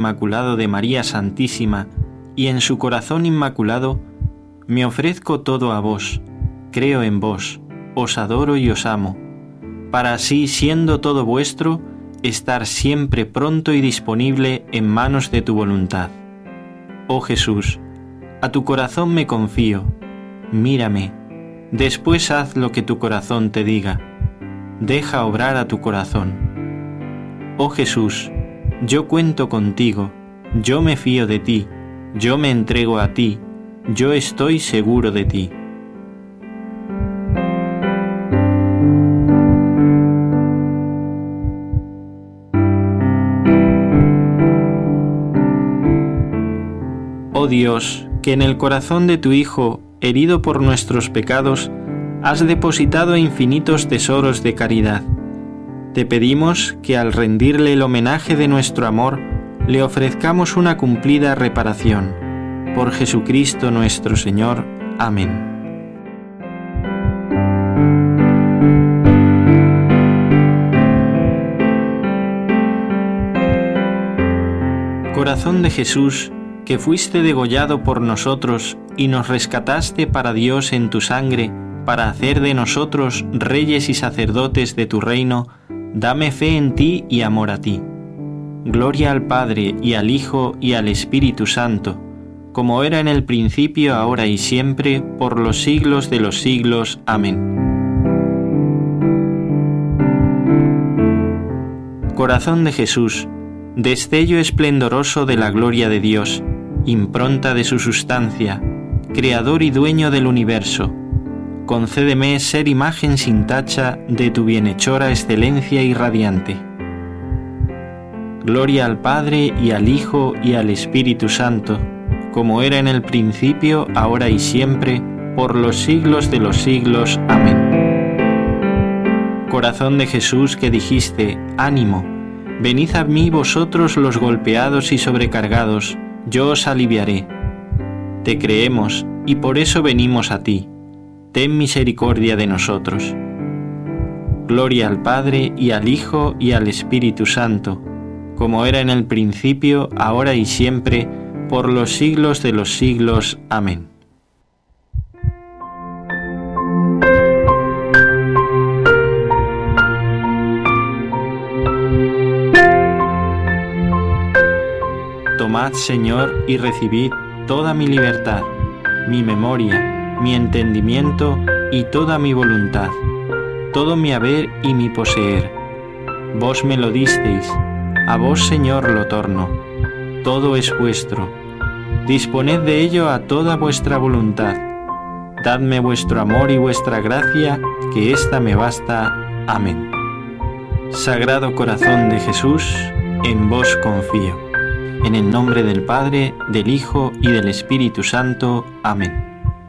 inmaculado de María Santísima y en su corazón inmaculado, me ofrezco todo a vos, creo en vos, os adoro y os amo, para así, siendo todo vuestro, estar siempre pronto y disponible en manos de tu voluntad. Oh Jesús, a tu corazón me confío, mírame, después haz lo que tu corazón te diga, deja obrar a tu corazón. Oh Jesús, yo cuento contigo, yo me fío de ti, yo me entrego a ti, yo estoy seguro de ti. Oh Dios, que en el corazón de tu Hijo, herido por nuestros pecados, has depositado infinitos tesoros de caridad. Te pedimos que al rendirle el homenaje de nuestro amor, le ofrezcamos una cumplida reparación. Por Jesucristo nuestro Señor. Amén. Corazón de Jesús, que fuiste degollado por nosotros y nos rescataste para Dios en tu sangre, para hacer de nosotros reyes y sacerdotes de tu reino, dame fe en ti y amor a ti. Gloria al Padre y al Hijo y al Espíritu Santo, como era en el principio, ahora y siempre, por los siglos de los siglos. Amén. Corazón de Jesús, destello esplendoroso de la gloria de Dios, impronta de su sustancia, creador y dueño del universo, concédeme ser imagen sin tacha de tu bienhechora excelencia irradiante. Gloria al Padre y al Hijo y al Espíritu Santo, como era en el principio, ahora y siempre, por los siglos de los siglos. Amén. Corazón de Jesús, que dijiste, ánimo, venid a mí vosotros los golpeados y sobrecargados, yo os aliviaré. Te creemos y por eso venimos a ti. Ten misericordia de nosotros. Gloria al Padre y al Hijo y al Espíritu Santo, como era en el principio, ahora y siempre, por los siglos de los siglos. Amén. Tomad, Señor, y recibid toda mi libertad, mi memoria, mi entendimiento y toda mi voluntad, todo mi haber y mi poseer. Vos me lo disteis, a vos, Señor, lo torno. Todo es vuestro. Disponed de ello a toda vuestra voluntad. Dadme vuestro amor y vuestra gracia, que ésta me basta. Amén. Sagrado Corazón de Jesús, en vos confío. En el nombre del Padre, del Hijo y del Espíritu Santo. Amén.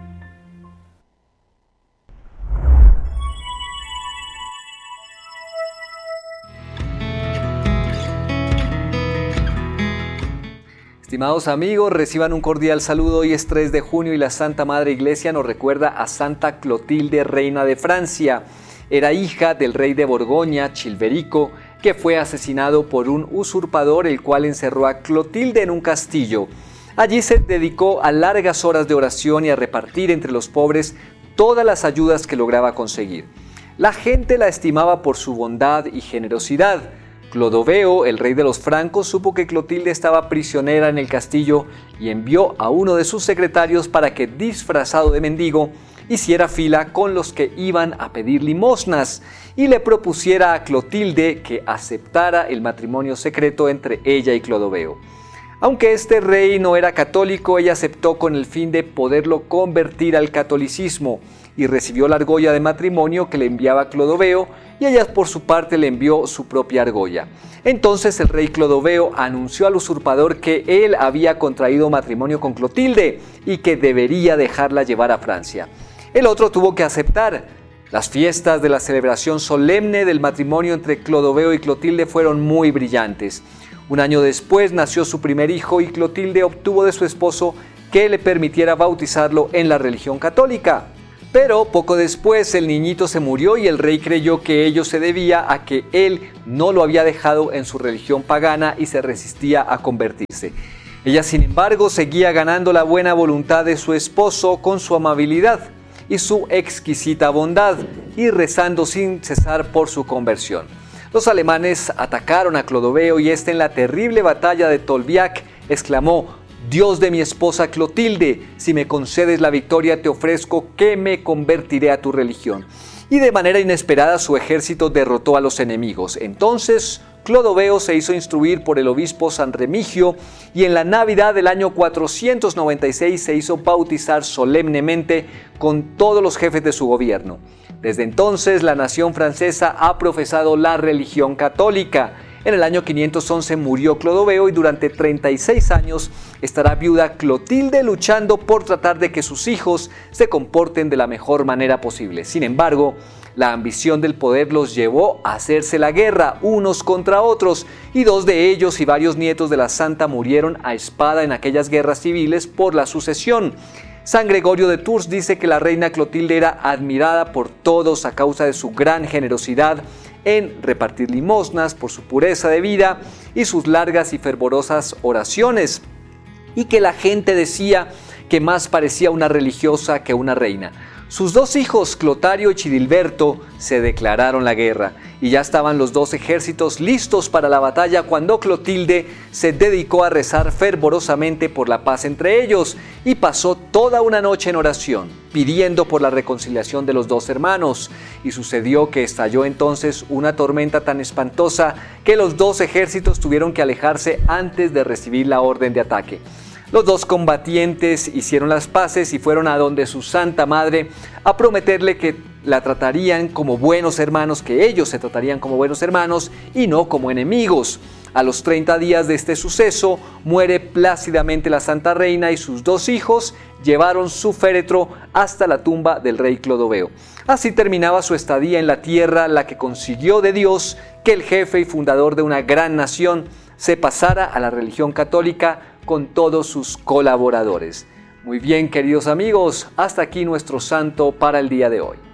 Estimados amigos, reciban un cordial saludo. Hoy es 3 de junio y la Santa Madre Iglesia nos recuerda a Santa Clotilde, reina de Francia. Era hija del rey de Borgoña, Chilperico, que fue asesinado por un usurpador, el cual encerró a Clotilde en un castillo. Allí se dedicó a largas horas de oración y a repartir entre los pobres todas las ayudas que lograba conseguir. La gente la estimaba por su bondad y generosidad. Clodoveo, el rey de los francos, supo que Clotilde estaba prisionera en el castillo y envió a uno de sus secretarios para que, disfrazado de mendigo, hiciera fila con los que iban a pedir limosnas y le propusiera a Clotilde que aceptara el matrimonio secreto entre ella y Clodoveo. Aunque este rey no era católico, ella aceptó con el fin de poderlo convertir al catolicismo y recibió la argolla de matrimonio que le enviaba Clodoveo, y ella por su parte le envió su propia argolla. Entonces el rey Clodoveo anunció al usurpador que él había contraído matrimonio con Clotilde y que debería dejarla llevar a Francia. El otro tuvo que aceptar. Las fiestas de la celebración solemne del matrimonio entre Clodoveo y Clotilde fueron muy brillantes. Un año después nació su primer hijo y Clotilde obtuvo de su esposo que le permitiera bautizarlo en la religión católica. Pero poco después el niñito se murió y el rey creyó que ello se debía a que él no lo había dejado en su religión pagana y se resistía a convertirse. Ella, sin embargo, seguía ganando la buena voluntad de su esposo con su amabilidad y su exquisita bondad, y rezando sin cesar por su conversión. Los alemanes atacaron a Clodoveo y en la terrible batalla de Tolbiac exclamó: «Dios de mi esposa Clotilde, si me concedes la victoria te ofrezco que me convertiré a tu religión». Y de manera inesperada su ejército derrotó a los enemigos. Entonces Clodoveo se hizo instruir por el obispo San Remigio y en la Navidad del año 496 se hizo bautizar solemnemente con todos los jefes de su gobierno. Desde entonces la nación francesa ha profesado la religión católica. En el año 511 murió Clodoveo y durante 36 años estará viuda Clotilde luchando por tratar de que sus hijos se comporten de la mejor manera posible. Sin embargo, la ambición del poder los llevó a hacerse la guerra unos contra otros y 2 de ellos y varios nietos de la santa murieron a espada en aquellas guerras civiles por la sucesión. San Gregorio de Tours dice que la reina Clotilde era admirada por todos a causa de su gran generosidad en repartir limosnas, por su pureza de vida y sus largas y fervorosas oraciones, y que la gente decía que más parecía una religiosa que una reina. Sus 2 hijos, Clotario y Chidilberto, se declararon la guerra y ya estaban los 2 ejércitos listos para la batalla cuando Clotilde se dedicó a rezar fervorosamente por la paz entre ellos y pasó toda una noche en oración, pidiendo por la reconciliación de los 2 hermanos. Y sucedió que estalló entonces una tormenta tan espantosa que los 2 ejércitos tuvieron que alejarse antes de recibir la orden de ataque. Los 2 combatientes hicieron las paces y fueron a donde su Santa Madre a prometerle que la tratarían como buenos hermanos, que ellos se tratarían como buenos hermanos y no como enemigos. A los 30 días de este suceso, muere plácidamente la Santa Reina y sus 2 hijos llevaron su féretro hasta la tumba del rey Clodoveo. Así terminaba su estadía en la tierra, la que consiguió de Dios que el jefe y fundador de una gran nación se pasara a la religión católica con todos sus colaboradores. Muy bien, queridos amigos, hasta aquí nuestro santo para el día de hoy.